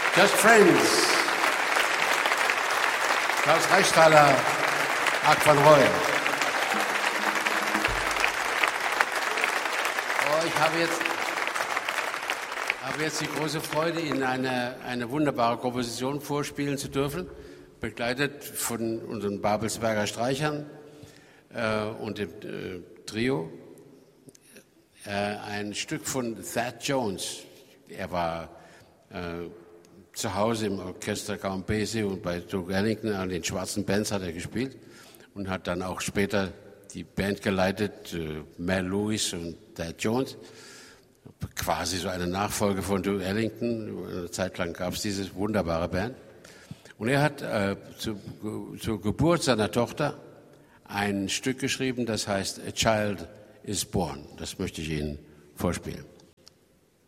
Just Friends. Klaus Reichstaler, Marc van Rooyen. Oh, ich habe jetzt die große Freude, Ihnen eine wunderbare Komposition vorspielen zu dürfen, begleitet von unseren Babelsberger Streichern und dem Trio. Ein Stück von Thad Jones. Er war zu Hause im Orchester Count Basie und bei Duke Ellington an den schwarzen Bands hat er gespielt und hat dann auch später die Band geleitet, Mel Lewis und Thad Jones. Quasi so eine Nachfolge von Duke Ellington. Eine Zeit lang gab es diese wunderbare Band. Und er hat zur Geburt seiner Tochter ein Stück geschrieben, das heißt A Child is Born. Das möchte ich Ihnen vorspielen.